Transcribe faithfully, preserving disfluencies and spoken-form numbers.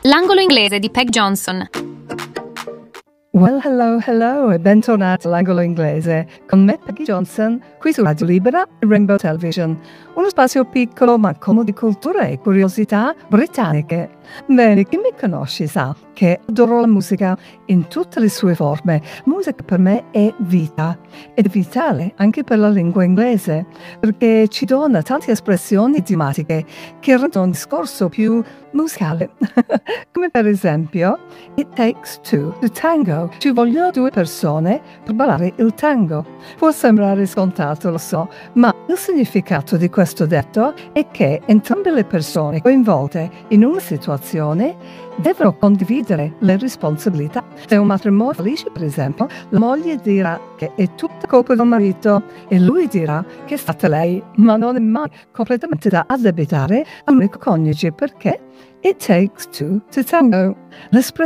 L'angolo inglese di Peg Johnson. Well, hello, hello e bentornati all'angolo inglese con me Peggy Johnson qui su Radio Libera e Rainbow Television, uno spazio piccolo ma comodo di cultura e curiosità britanniche. Bene, chi mi conosce sa che adoro la musica in tutte le sue forme. Musica per me è vita ed è vitale anche per la lingua inglese perché ci dona tante espressioni idiomatiche che rendono il discorso più musicale. Come per esempio It takes two to tango. Ci vogliono due persone per ballare il tango. Può sembrare scontato, lo so, ma il significato di questo detto è che entrambe le persone coinvolte in una situazione devono condividere le responsabilità. Se è un matrimonio felice, per esempio, la moglie dirà che è tutta colpa del marito e lui dirà che è stata lei, ma non è mai completamente da addebitare all'unico coniuge perché it takes two to tango. L'espressione